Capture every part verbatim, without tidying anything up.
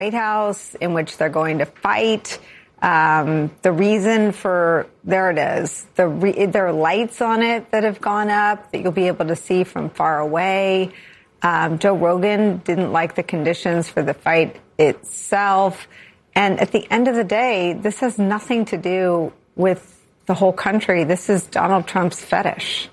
White House in which they're going to fight. Um, the reason for, there it is, the re, there are lights on it that have gone up that you'll be able to see from far away. Um, Joe Rogan didn't like the conditions for the fight itself. And at the end of the day, this has nothing to do with the whole country. This is Donald Trump's fetish.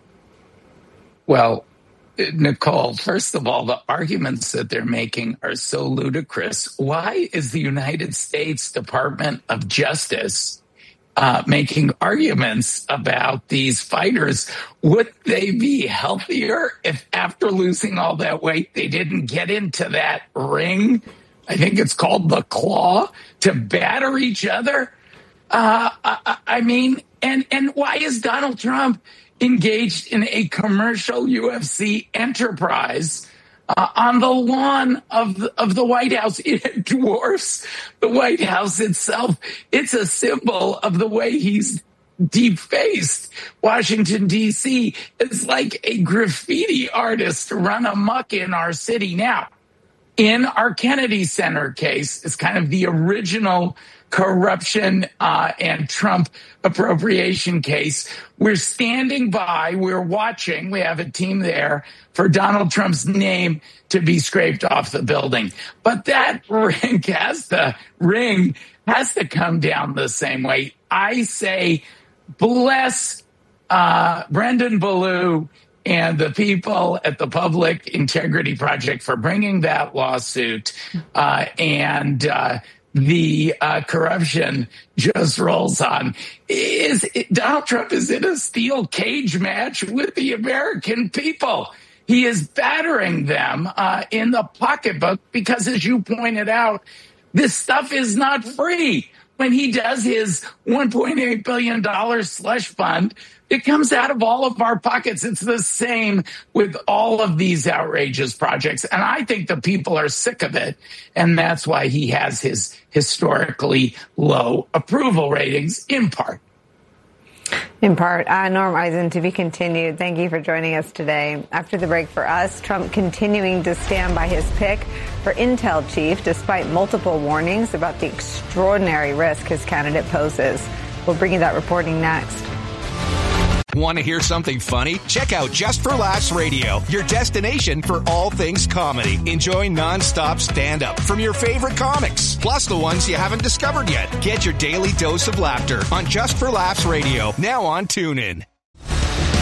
Well, Nicole, first of all, the arguments that they're making are so ludicrous. Why is the United States Department of Justice uh, making arguments about these fighters? Would they be healthier if after losing all that weight, they didn't get into that ring? I think it's called the Claw, to batter each other. Uh, I, I mean, and, and why is Donald Trump engaged in a commercial U F C enterprise uh, on the lawn of the, of the White House? It dwarfs the White House itself. It's a symbol of the way he's defaced Washington, D C. It's like a graffiti artist run amok in our city. Now, in our Kennedy Center case, it's kind of the original corruption uh, and Trump appropriation case. We're standing by, we're watching, we have a team there for Donald Trump's name to be scraped off the building. But that ring has to, ring has to come down the same way. I say, bless uh, Brendan Ballou and the people at the Public Integrity Project for bringing that lawsuit, uh, and uh, the uh, corruption just rolls on. Is it, Donald Trump is in a steel cage match with the American people. He is battering them uh, in the pocketbook because, as you pointed out, this stuff is not free. When he does his one point eight billion dollars slush fund, it comes out of all of our pockets. It's the same with all of these outrageous projects. And I think the people are sick of it. And that's why he has his historically low approval ratings, in part. In part. Uh, Norm Eisen, to be continued. Thank you for joining us today. After the break for us, Trump continuing to stand by his pick for Intel chief, despite multiple warnings about the extraordinary risk his candidate poses. We'll bring you that reporting next. Want to hear something funny? Check out Just for Laughs Radio, your destination for all things comedy. Enjoy nonstop stand-up from your favorite comics, plus the ones you haven't discovered yet. Get your daily dose of laughter on Just for Laughs Radio, now on TuneIn.